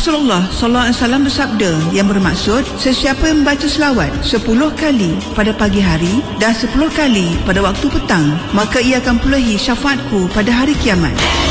Rasulullah SAW bersabda yang bermaksud, sesiapa yang membaca selawat 10 kali pada pagi hari dan 10 kali pada waktu petang, maka ia akan perolehi syafaatku pada hari kiamat.